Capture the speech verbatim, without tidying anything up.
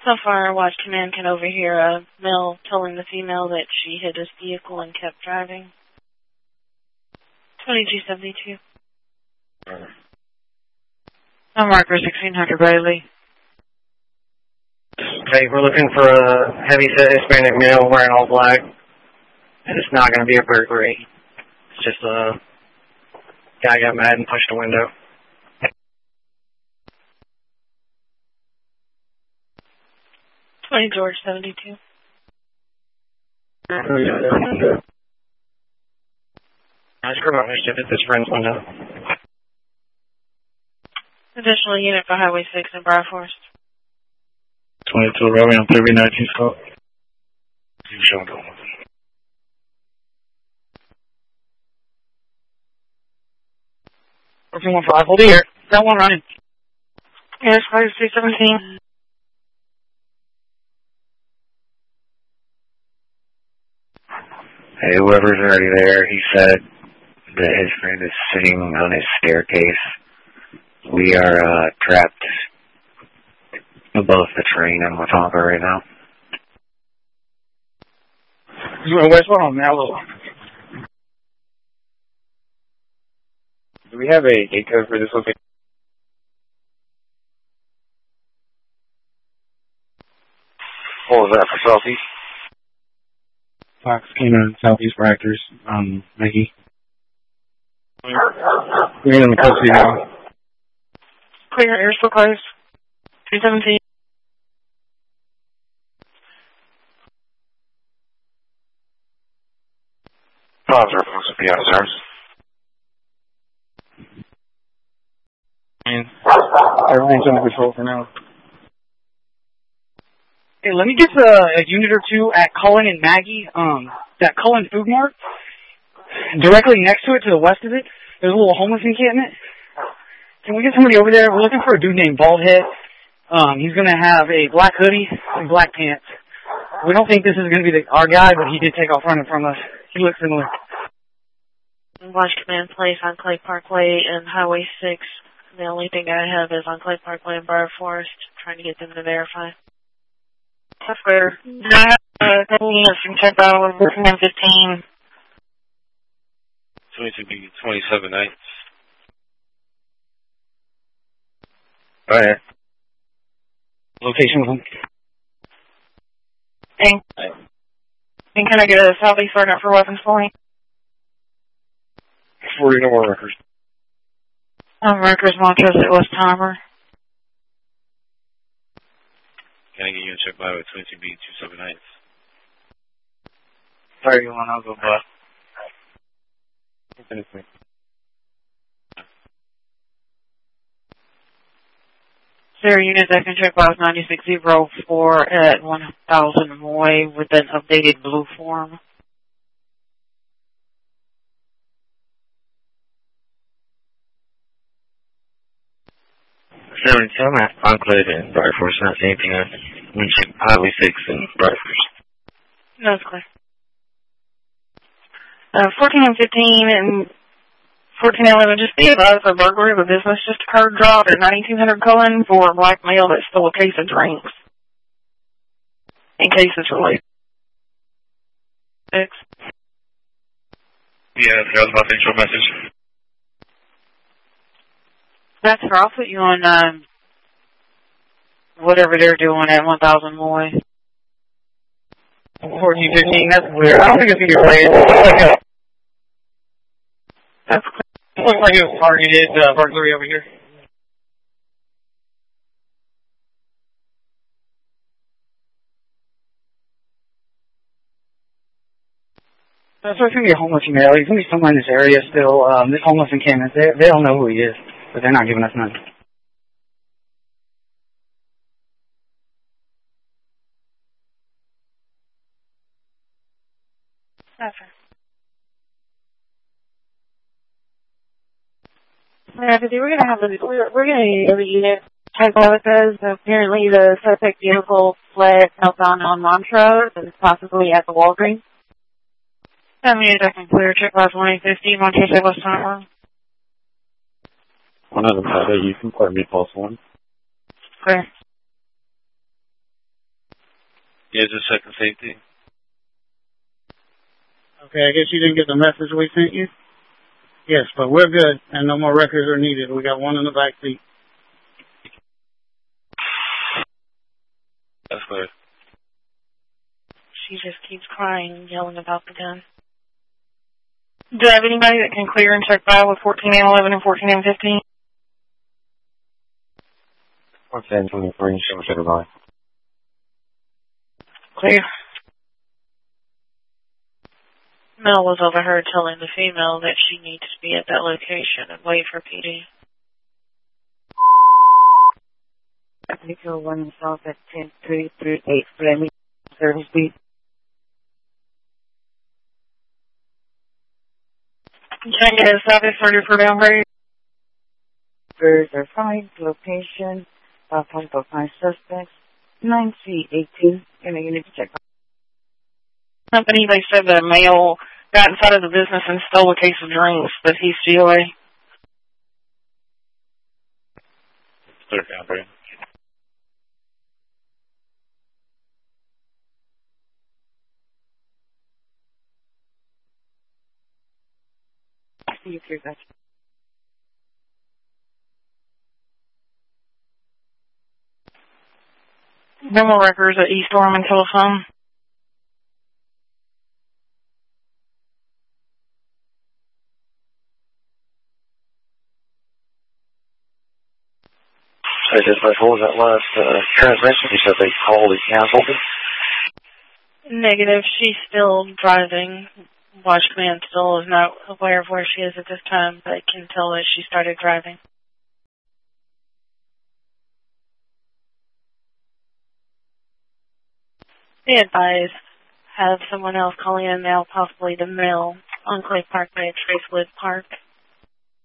So far, Watch Command can overhear a male telling the female that she hit his vehicle and kept driving. twenty-two seventy-two. I'm Marker sixteen hundred Bailey. Okay, we're looking for a heavy-set Hispanic male wearing all black. And it's not going to be a burglary. It's just a guy got mad and pushed a window. twenty George seventy-two. I screwed up mischief at this friend's window. Additional unit for Highway six in Briar Forest. twenty-two Romeo, three nineteen Scott. You show them. fourteen one five, hold it here. Got one running. Yes, five three seventeen. Hey, whoever's already there, he said that his friend is sitting on his staircase. We are uh, trapped above the train in Watonka right now. Where's one on Mallow? Do we have a gate code for this location? What was that for Southeast? Fox Canine, Southeast Raptors, um, Maggie. We're in the custody now. Clear, air still closed. three seventeen. Five zero four, P S Rs. Everything's under control for now. Hey, let me get a, a unit or two at Cullen and Maggie. Um, that Cullen Food Mart. Directly next to it, to the west of it, there's a little homeless encampment. Can we get somebody over there? We're looking for a dude named Baldhead. Um, he's going to have a black hoodie and black pants. We don't think this is going to be the, our guy, but he did take off running from us. He looks similar. Watch Command Place on Clay Parkway and Highway six. The only thing I have is on Clay Parkway and Briar Forest, trying to get them to verify. That's fair. I have a couple units from check out with fourteen and fifteen. twenty-two B, twenty-seven nights. Go ahead. Location with him. And, and can I get a Southeast sergeant for weapons for me? forty no more records. Um, Rikers, Montrose, it was Timer. Can I get you a check by with twenty-two B, two seven nights? thirty-one, I'll go bust. Zero units, I can check by with ninety-six oh four at one thousand Moy with an updated blue form. seventy-two, I'm at Enclave and Briar Forest, not seeing anything on Windshield Highway six and Briar Forest. No, it's clear. Uh, fourteen and fifteen and fourteen eleven, just be advised for burglary of a business just occurred drop at ninety-two hundred Cullen for a black male that stole a case of drinks. In case it's related. Six. Yeah, that was my intro message. That's fair. I'll put you on um, whatever they're doing at one thousand Moy. fourteen fifteen, that's weird. I don't think it's going to be related. That's clear. Looks like it was targeted uh, burglary over here. So it's going to be a homeless male. He's going to be somewhere in this area still. Um, this homeless encampment, they, they don't know who he is, but they're not giving us money. That's fair. Yeah, because we're going to have a, we're, we're going to need every unit check out with us. Apparently the suspect vehicle fled southbound on Montrose and possibly at the Walgreens. That means I can clear check by twenty fifty, Montrose at West Tower. One of them had a you can clear me pulse one. Clear. Yeah, just checking safety. Okay, I guess you didn't get the message we sent you? Yes, but we're good, and no more records are needed. We got one in the back seat. That's clear. She just keeps crying and yelling about the gun. Do I have anybody that can clear and check file with fourteen and eleven and fourteen and fifteen? ten twenty-three, show us everybody. Clear. Mel was overheard telling the female that she needs to be at that location and wait for P D. Vehicle one south at ten three three eight Fleming, service speed. Can I get a status order for downgrade? Birds are fine. Location, uh, possible five suspects. nine C eighteen. And you need to check. Company, they said the male got inside of the business and stole a case of drinks, but he's C O A. Clear downgrade. See if you're got. Normal records at East Ormond telephone. So just like, what was that last uh, transmission? You said they called and canceled it? Negative. She's still driving. Watch command still is not aware of where she is at this time, but can tell that she started driving. Be advised, have someone else calling in now, possibly the male on Clay Parkway at Tracewood Park.